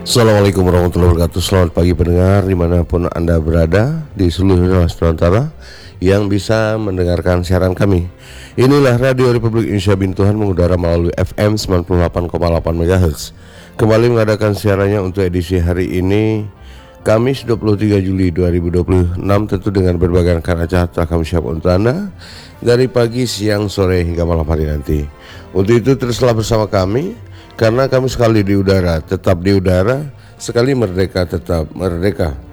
Assalamualaikum warahmatullahi wabarakatuh. Selamat pagi pendengar dimanapun Anda berada di seluruh Nusantara yang bisa mendengarkan siaran kami. Inilah Radio Republik Indonesia Bintuhan mengudara melalui FM 98,8 MHz. Kembali mengadakan siarannya untuk edisi hari ini Kamis 23 Juli 2026, tentu dengan berbagai rangkaian acara telah kami siapkan untuk Anda dari pagi, siang, sore hingga malam hari nanti. Untuk itu teruslah bersama kami, karena kami sekali di udara, tetap di udara, sekali merdeka, tetap merdeka.